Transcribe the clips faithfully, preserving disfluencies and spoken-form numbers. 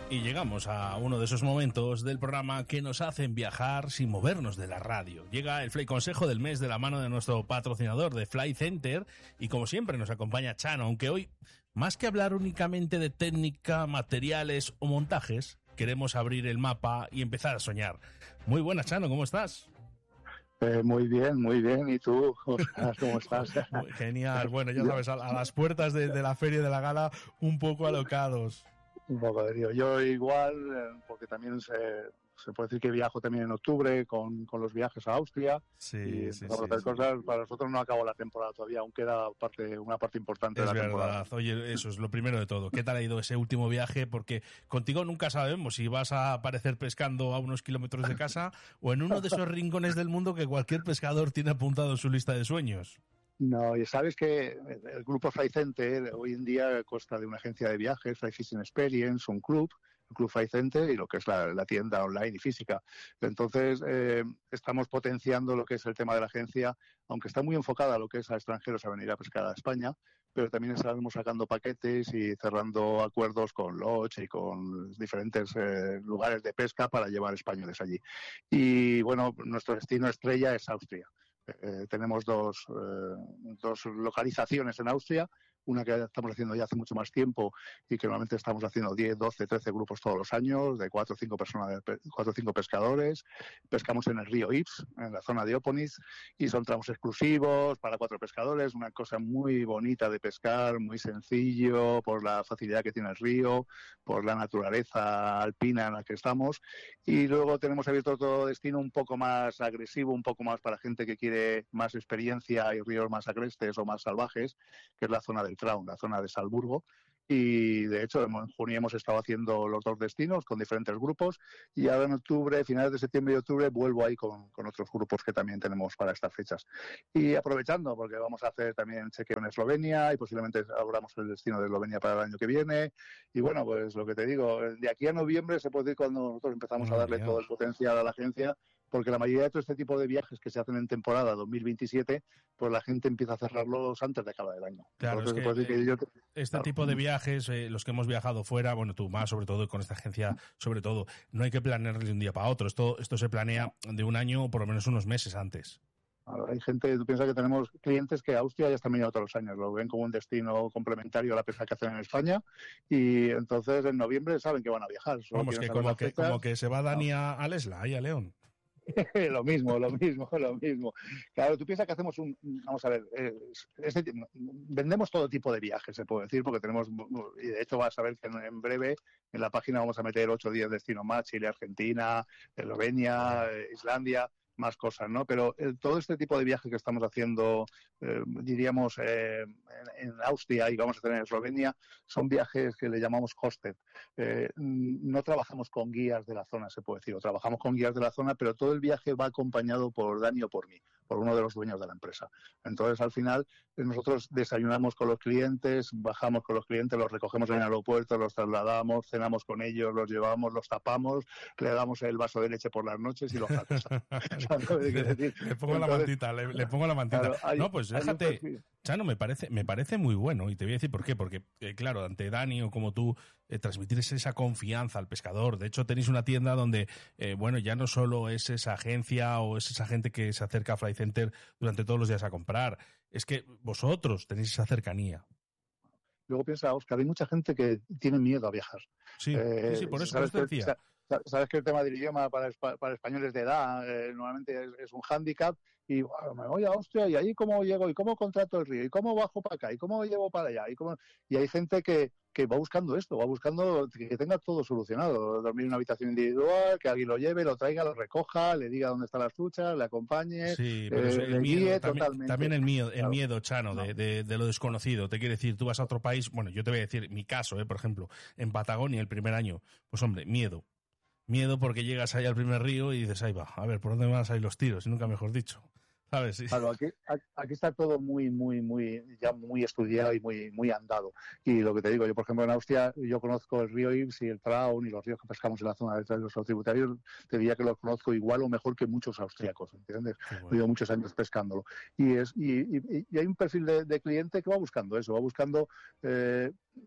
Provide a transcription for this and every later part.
Y llegamos a uno de esos momentos del programa que nos hacen viajar sin movernos de la radio. Llega el Fly Consejo del mes de la mano de nuestro patrocinador de Fly Center y como siempre nos acompaña Chano, aunque hoy, más que hablar únicamente de técnica, materiales o montajes, queremos abrir el mapa y empezar a soñar. Muy buenas, Chano, ¿cómo estás? Eh, muy bien, muy bien. ¿Y tú, Oscar, cómo estás? Genial. Bueno, ya sabes, a, a las puertas de, de la feria de la gala, un poco alocados. Un poco de lío. Yo igual, porque también se, se puede decir que viajo también en octubre con, con los viajes a Austria. Sí, y sí, sí, sí, sí. Cosas. Para nosotros no acabó la temporada todavía, aún queda parte, una parte importante es de la verdad. temporada. Oye, eso es lo primero de todo. ¿Qué tal ha ido ese último viaje? Porque contigo nunca sabemos si vas a aparecer pescando a unos kilómetros de casa o en uno de esos rincones del mundo que cualquier pescador tiene apuntado en su lista de sueños. No, y sabes que el grupo Fly Center hoy en día consta de una agencia de viajes, Fly Fishing Experience, un club, el Club Fly Center y lo que es la, la tienda online y física. Entonces, eh, estamos potenciando lo que es el tema de la agencia, aunque está muy enfocada a lo que es a extranjeros a venir a pescar a España, pero también estamos sacando paquetes y cerrando acuerdos con Lodge y con diferentes eh, lugares de pesca para llevar españoles allí. Y bueno, nuestro destino estrella es Austria. Eh, tenemos dos, eh, dos localizaciones en Austria, una que estamos haciendo ya hace mucho más tiempo y que normalmente estamos haciendo diez, doce, trece grupos todos los años, de cuatro o cinco personas, cuatro o cinco pescadores. Pescamos en el río Ips, en la zona de Oponis, y son tramos exclusivos para cuatro pescadores, una cosa muy bonita de pescar, muy sencillo, por la facilidad que tiene el río, por la naturaleza alpina en la que estamos. Y luego tenemos abierto otro destino un poco más agresivo, un poco más para gente que quiere más experiencia y ríos más agrestes o más salvajes, que es la zona del Traun, la zona de Salzburgo. Y de hecho en junio hemos estado haciendo los dos destinos con diferentes grupos y ahora en octubre, finales de septiembre y octubre, vuelvo ahí con, con otros grupos que también tenemos para estas fechas. Y aprovechando, porque vamos a hacer también chequeo en Eslovenia y posiblemente abramos el destino de Eslovenia para el año que viene. Y bueno, pues lo que te digo, de aquí a noviembre se puede decir cuando nosotros empezamos oh, a darle Dios. todo el potencial a la agencia, porque la mayoría de todo este tipo de viajes que se hacen en temporada dos mil veintisiete, pues la gente empieza a cerrarlos antes de acabar el año. Claro, Entonces, es que, que yo, este claro. tipo de viajes, eh, los que hemos viajado fuera, bueno, tú más sobre todo, con esta agencia sobre todo, no hay que planearlo de un día para otro. Esto, esto se planea de un año o por lo menos unos meses antes. Hay gente, tú piensas que tenemos clientes que Austria ya están viniendo todos los años, lo ven como un destino complementario a la pesca que hacen en España y entonces en noviembre saben que van a viajar. Vamos, que como, que como que se va Dani a, a Lesla, ahí a León. lo mismo, lo mismo, lo mismo. Claro, tú piensas que hacemos un... Vamos a ver, eh, este, vendemos todo tipo de viajes, se puede decir, porque tenemos... Y de hecho vas a ver que en breve en la página vamos a meter ocho o diez destinos más, Chile, Argentina, Eslovenia, Islandia, más cosas, ¿no? Pero eh, todo este tipo de viajes que estamos haciendo, eh, diríamos, eh, en, en Austria y vamos a hacer en Eslovenia, son viajes que le llamamos hosted. Eh, no trabajamos con guías de la zona, se puede decir, o trabajamos con guías de la zona, pero todo el viaje va acompañado por Dani o por mí, por uno de los dueños de la empresa. Entonces, al final, nosotros desayunamos con los clientes, bajamos con los clientes, los recogemos en el aeropuerto, los trasladamos, cenamos con ellos, los llevamos, los tapamos, le damos el vaso de leche por las noches y los sacamos. le, le pongo Entonces, la mantita, le, le pongo la mantita. Claro, hay, no, pues déjate, Chano, me parece, me parece muy bueno y te voy a decir por qué, porque eh, claro, ante Dani o como tú, eh, transmitir esa confianza al pescador. De hecho, tenéis una tienda donde, eh, bueno, ya no solo es esa agencia o es esa gente que se acerca a Fly Center durante todos los días a comprar, es que vosotros tenéis esa cercanía. Luego piensa, Oscar, hay mucha gente que tiene miedo a viajar. Sí, eh, sí, sí, por eso ¿sabes te decía. Sabes que el tema del idioma para, para españoles de edad eh, normalmente es, es un hándicap y bueno, me voy a Austria y ahí cómo llego y cómo contrato el río y cómo bajo para acá y cómo llevo para allá y cómo... y hay gente que, que va buscando esto, va buscando que tenga todo solucionado, dormir en una habitación individual, que alguien lo lleve, lo traiga, lo recoja, le diga dónde están las truchas, le acompañe, sí, pero eh, el le miedo, guíe también, totalmente. También el miedo, el claro. miedo, Chano, no. de, de, de lo desconocido. Te quiero decir, tú vas a otro país, bueno, yo te voy a decir mi caso, eh, por ejemplo, en Patagonia el primer año, pues hombre, miedo. Miedo porque llegas ahí al primer río y dices, ahí va, a ver, ¿por dónde van a salir los tiros? Y nunca mejor dicho. ¿Sabes? Sí. Claro, aquí, aquí está todo muy, muy, muy, ya muy estudiado y muy, muy andado. Y lo que te digo, yo por ejemplo en Austria, yo conozco el río Ips y el Traun y los ríos que pescamos en la zona de los tributarios, te diría que los conozco igual o mejor que muchos austriacos, ¿entiendes? Bueno. Llevo muchos años pescándolo. Y es, y, y, y hay un perfil de, de cliente que va buscando eso, va buscando, eh,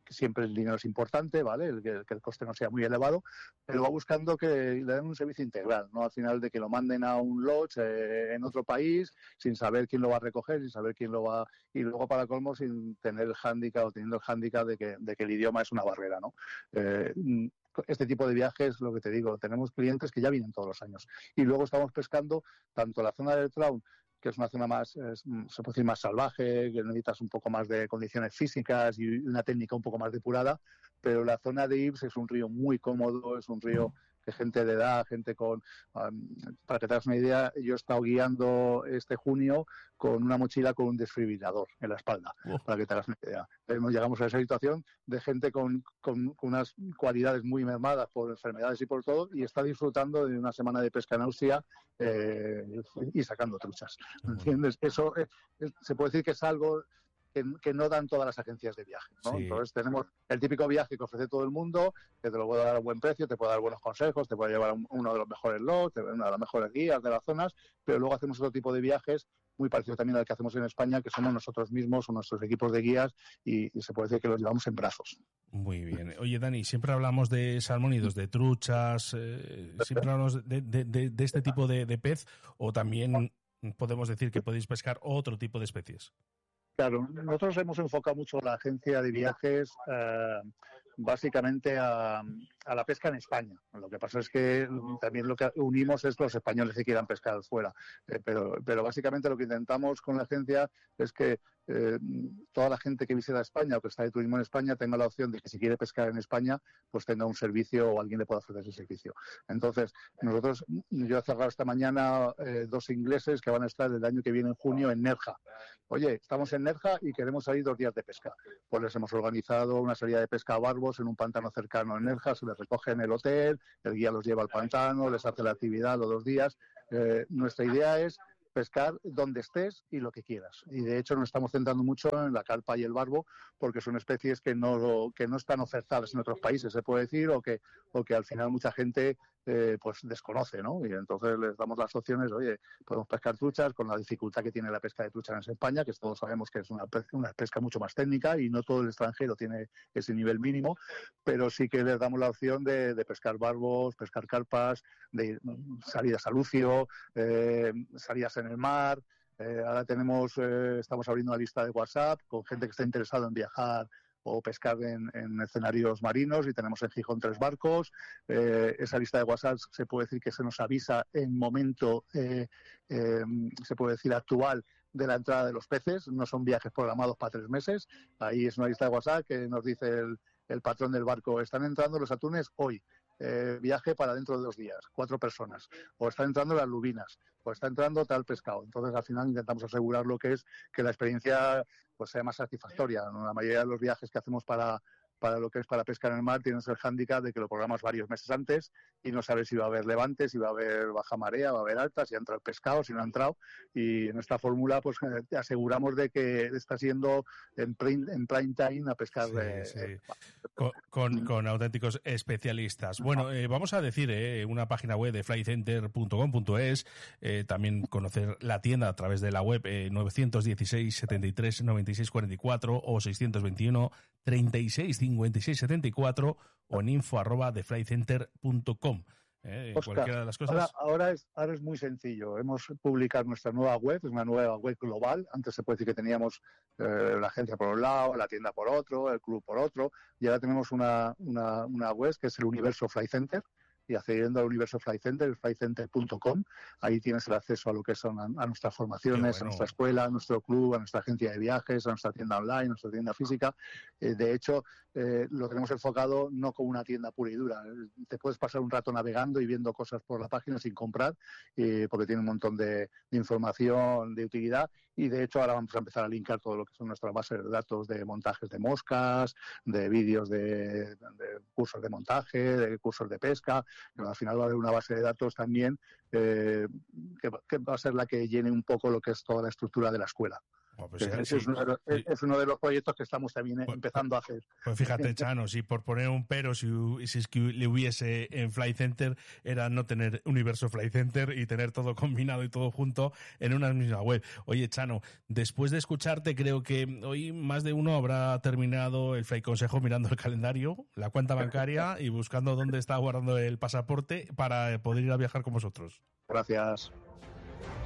que siempre el dinero es importante, ¿vale? El que, que el coste no sea muy elevado, pero va buscando que le den un servicio integral, ¿no? Al final de que lo manden a un lodge eh, en otro país sin saber quién lo va a recoger, sin saber quién lo va... Y luego, para colmo, sin tener el hándicap o teniendo el hándicap de que, de que el idioma es una barrera, ¿no? Eh, este tipo de viajes, lo que te digo, tenemos clientes que ya vienen todos los años. Y luego estamos pescando tanto la zona del Traun, que es una zona más, es, se puede decir, más salvaje, que necesitas un poco más de condiciones físicas y una técnica un poco más depurada, pero la zona de Ibs es un río muy cómodo, es un río que gente de edad, gente con... Um, para que te hagas una idea, yo he estado guiando este junio con una mochila con un desfibrilador en la espalda, oh. para que te hagas una idea. Hemos llegamos a esa situación de gente con, con, con unas cualidades muy mermadas por enfermedades y por todo, y está disfrutando de una semana de pesca en Austria eh, y sacando truchas. ¿Entiendes? Eso es, es, se puede decir que es algo... Que, que no dan todas las agencias de viaje, ¿no? Sí. Entonces tenemos el típico viaje que ofrece todo el mundo, que te lo puede dar a buen precio, te puede dar buenos consejos, te puede llevar a uno de los mejores logs, una de las mejores guías de las zonas, pero luego hacemos otro tipo de viajes muy parecido también al que hacemos en España, que somos nosotros mismos o nuestros equipos de guías y, y se puede decir que los llevamos en brazos. Muy bien. Oye, Dani, siempre hablamos de salmónidos, de truchas, eh, siempre hablamos de, de, de, de este tipo de, de pez, o también podemos decir que podéis pescar otro tipo de especies. Claro, nosotros hemos enfocado mucho la agencia de viajes eh, básicamente a, a la pesca en España. Lo que pasa es que también lo que unimos es los españoles que quieran pescar fuera. Eh, pero, pero básicamente lo que intentamos con la agencia es que eh, toda la gente que visita España o que está de turismo en España tenga la opción de que si quiere pescar en España, pues tenga un servicio o alguien le pueda ofrecer ese servicio. Entonces, nosotros, yo he cerrado esta mañana eh, dos ingleses que van a estar el año que viene en junio en Nerja. Oye, estamos en Nerja y queremos salir dos días de pesca. Pues les hemos organizado una salida de pesca a barbos en un pantano cercano en Nerja, se les recoge en el hotel, el guía los lleva al pantano, les hace la actividad los dos días. Eh, nuestra idea es pescar donde estés y lo que quieras. Y de hecho nos estamos centrando mucho en la carpa y el barbo porque son especies que no, que no están ofertadas en otros países, se puede decir, o que, o que al final mucha gente eh, pues desconoce, ¿no? Y entonces les damos las opciones, oye, podemos pescar truchas con la dificultad que tiene la pesca de truchas en España, que todos sabemos que es una, una pesca mucho más técnica y no todo el extranjero tiene ese nivel mínimo, pero sí que les damos la opción de, de pescar barbos, pescar carpas, de salidas a lucio, eh, salidas en el mar. Eh, ahora tenemos, eh, estamos abriendo una lista de WhatsApp con gente que está interesada en viajar o pescar en, en escenarios marinos y tenemos en Gijón tres barcos. Eh, esa lista de WhatsApp se puede decir que se nos avisa en momento, eh, eh, se puede decir actual, de la entrada de los peces. No son viajes programados para tres meses. Ahí es una lista de WhatsApp que nos dice el, el patrón del barco, están entrando los atunes hoy. Eh, viaje para dentro de dos días, cuatro personas, o están entrando las lubinas, o está entrando tal pescado. Entonces, al final intentamos asegurar lo que es que la experiencia pues sea más satisfactoria, ¿no? La mayoría de los viajes que hacemos para, para lo que es para pescar en el mar tienes el hándicap de que lo programas varios meses antes y no sabes si va a haber levante, si va a haber baja marea, va a haber alta, si ha entrado el pescado, si no ha entrado. Y en esta fórmula pues te aseguramos de que está siendo en prime, en prime time a pescar. Sí, de, sí. Eh, con, con, con auténticos especialistas. Bueno, eh, vamos a decir eh, una página web de flycenter punto com punto es, eh, también conocer la tienda a través de la web eh, nueve uno seis, setenta y tres, noventa y seis cuarenta y cuatro o seiscientos veintiuno, treinta y seis, cincuenta y seis, setenta y cuatro o en info arroba de flycenter punto com. Eh, Oscar, cualquiera de las cosas. Ahora, ahora, es, ahora es muy sencillo. Hemos publicado nuestra nueva web, es una nueva web global. Antes se puede decir que teníamos eh, la agencia por un lado, la tienda por otro, el club por otro, y ahora tenemos una, una, una web que es el Universo Fly Center. Y accediendo al Universo Fly Center, flycenter punto com, ahí tienes el acceso a lo que son a, a nuestras formaciones, bueno. a nuestra escuela, a nuestro club, a nuestra agencia de viajes, a nuestra tienda online, a nuestra tienda física. Eh, de hecho, eh, lo tenemos enfocado no como una tienda pura y dura. Te puedes pasar un rato navegando y viendo cosas por la página sin comprar, eh, porque tiene un montón de, de información, de utilidad. Y de hecho ahora vamos a empezar a linkar todo lo que son nuestras bases de datos de montajes de moscas, de vídeos de, de cursos de montaje, de cursos de pesca. Pero al final va a haber una base de datos también eh, que, que va a ser la que llene un poco lo que es toda la estructura de la escuela. Oh, pues es, sí. es, uno los, es, es uno de los proyectos que estamos también pues, empezando a hacer. Pues fíjate, Chano, si por poner un pero, si, si es que le hubiese en Flight Center, era no tener Universo Flight Center y tener todo combinado y todo junto en una misma web. Oye, Chano, después de escucharte, creo que hoy más de uno habrá terminado el Flight Consejo mirando el calendario, la cuenta bancaria y buscando dónde está guardando el pasaporte para poder ir a viajar con vosotros. Gracias.